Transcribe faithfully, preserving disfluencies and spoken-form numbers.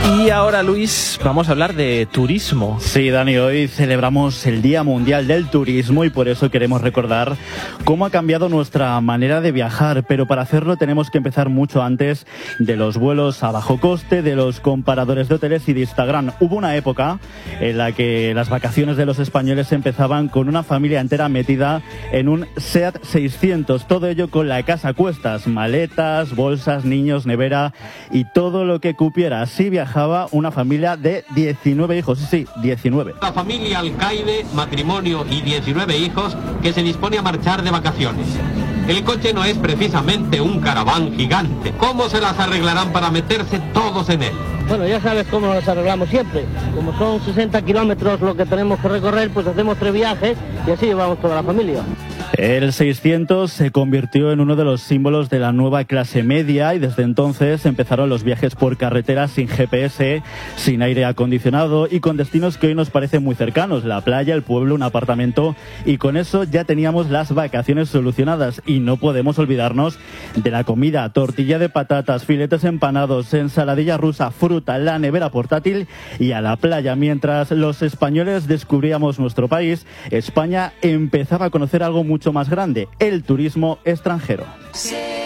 Y ahora, Luis, vamos a hablar de turismo. Sí, Dani, hoy celebramos el Día Mundial del Turismo y por eso queremos recordar cómo ha cambiado nuestra manera de viajar, pero para hacerlo tenemos que empezar mucho antes de los vuelos a bajo coste, de los comparadores de hoteles y de Instagram. Hubo una época en la que las vacaciones de los españoles empezaban con una familia entera metida en un SEAT seiscientos, todo ello con la casa a cuestas, maletas, bolsas, niños, nevera y todo lo que cupiera. Así viajaba una familia de diecinueve hijos, sí, sí, diecinueve. La familia Alcaide, matrimonio y diecinueve hijos que se dispone a marchar de vacaciones. El coche no es precisamente un caraván gigante. ¿Cómo se las arreglarán para meterse todos en él? Bueno, ya sabes cómo nos arreglamos siempre. Como son sesenta kilómetros lo que tenemos que recorrer, pues hacemos tres viajes y así llevamos toda la familia. El seiscientos se convirtió en uno de los símbolos de la nueva clase media y desde entonces empezaron los viajes por carretera sin G P S, sin aire acondicionado y con destinos que hoy nos parecen muy cercanos, la playa, el pueblo, un apartamento, y con eso ya teníamos las vacaciones solucionadas. Y no podemos olvidarnos de la comida: tortilla de patatas, filetes empanados, ensaladilla rusa, fruta, la nevera portátil y a la playa. Mientras los españoles descubríamos nuestro país, España empezaba a conocer algo mucho más grande: el turismo extranjero.